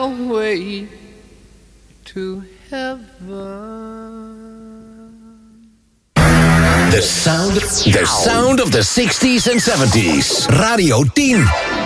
your way to heaven. The sound of the 60s and 70s. Radio 10.